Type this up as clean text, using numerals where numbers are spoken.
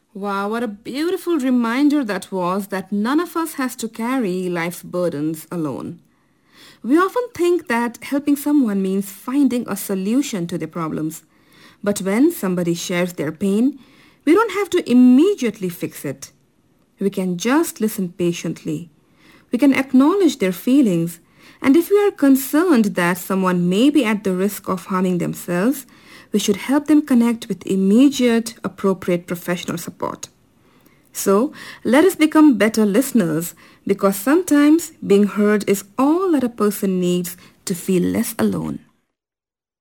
Wow, what a beautiful reminder that was that none of us has to carry life's burdens alone. We often think that helping someone means finding a solution to their problems. But when somebody shares their pain, we don't have to immediately fix it. We can just listen patiently. We can acknowledge their feelings, and if we are concerned that someone may be at the risk of harming themselves, we should help them connect with immediate, appropriate professional support. So, let us become better listeners because sometimes being heard is all that a person needs to feel less alone.